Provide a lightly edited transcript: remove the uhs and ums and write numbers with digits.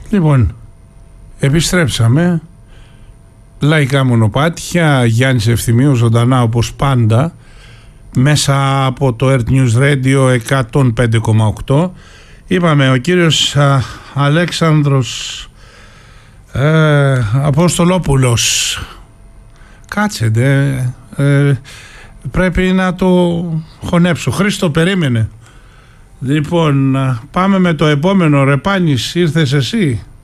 Λοιπόν, επιστρέψαμε. Λαϊκά μονοπάτια, Γιάννης Ευθυμίου ζωντανά όπως πάντα, μέσα από το Earth News Radio 105,8. Είπαμε ο κύριος Αλέξανδρος Αποστολόπουλος. Κάτσετε, πρέπει να το χωνέψω. Χρήστο, περίμενε. Λοιπόν, πάμε με το επόμενο. Ρεπάνης, ήρθες εσύ?